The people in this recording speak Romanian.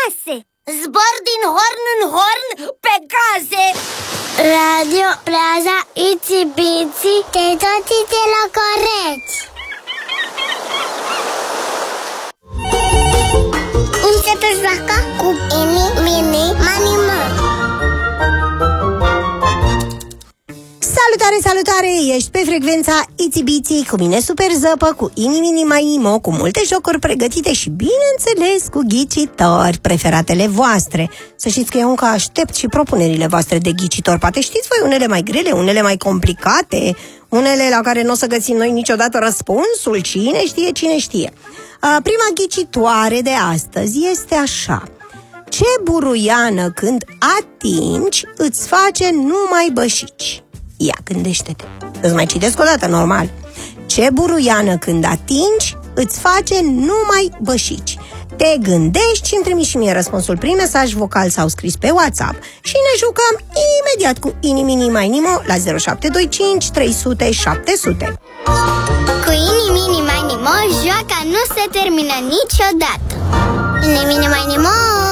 case. Zbor din horn în horn pe case. Radio Plaza Itsy Bitsy, de toți de la Coreț. Cum se te joacă? Cu Ini, Mini, Mani, Mo. Salutare, salutare! Ești pe frecvența Itsy Bitsy cu mine Super Zăpă, cu Ini, Mini, Mani, Mo, cu multe jocuri pregătite și, bineînțeles, cu ghicitori, preferatele voastre. Să știți că eu încă aștept și propunerile voastre de ghicitori. Poate știți voi unele mai grele, unele mai complicate, unele la care nu o să găsim noi niciodată răspunsul. Cine știe, cine știe. Prima ghicitoare de astăzi este așa. Ce buruiană când atingi îți face numai bășici? Ia, gândește-te. Îți mai citesc o dată, normal. Ce buruiană când atingi îți face numai bășici? Te gândești și îmi trimiți și mie răspunsul prin mesaj vocal sau scris pe WhatsApp și ne jucăm imediat cu Ini, Mini, Mani, Mo la 0725 300 700. Cu Ini, Mini, Mani, Mo, joaca nu se termină niciodată. Ini, Mini, Mani, Mo.